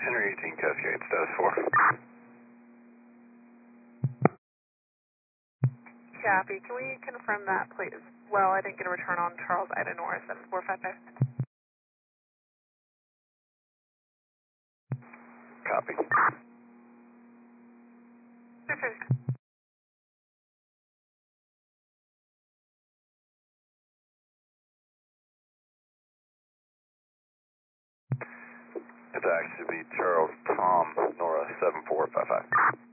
Henry 18 Cascade, status 4. Copy. Can we confirm that, please? Well, I didn't get a return on Charles Ida Norris at 455. Copy. It's actually Charles Tom Nora 7455.